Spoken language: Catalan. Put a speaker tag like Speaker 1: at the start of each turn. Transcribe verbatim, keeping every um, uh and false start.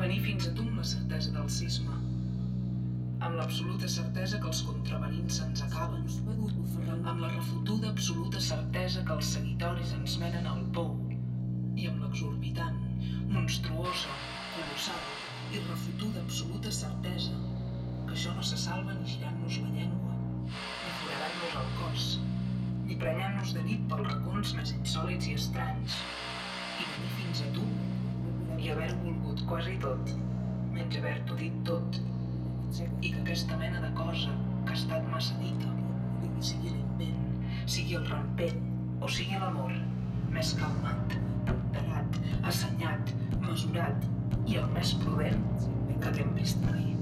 Speaker 1: Venir fins a tu amb la certesa del cisma, amb l'absoluta certesa que els contravenins se'ns acaben, amb la refotuda absoluta certesa que els seguitoris ens menen al pou, i amb l'exorbitant, monstruosa, colossal i refotuda absoluta certesa que això no se salva ni girant-nos la llengua, ni foradant-nos el cos, ni prenyant-nos de nit pels racons més insòlits i estranys, i venir fins a tu i haver-ho volgut quasi tot, menys haver-t'ho dit tot, i que aquesta mena de cosa que ha estat massa dita, sigui l'invent, sigui el rampell o sigui l'amor, més calmat, ponderat, assenyat, mesurat i el més prudent que t'hem vist mai.